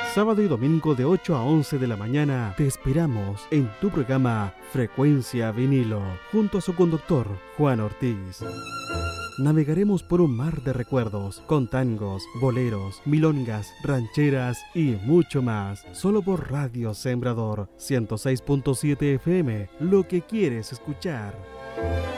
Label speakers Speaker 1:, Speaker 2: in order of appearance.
Speaker 1: Sábado y domingo de 8 a 11 de la mañana te esperamos en tu programa Frecuencia Vinilo, junto a su conductor Juan Ortiz. Navegaremos por un mar de recuerdos, con tangos, boleros, milongas, rancheras y mucho más. Solo por Radio Sembrador 106.7 FM, lo que quieres escuchar.